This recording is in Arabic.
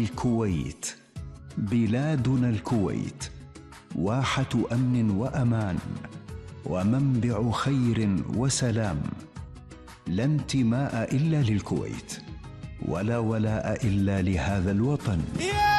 الكويت، بلادنا الكويت واحة أمن وأمان ومنبع خير وسلام، لا انتماء إلا للكويت ولا ولاء إلا لهذا الوطن.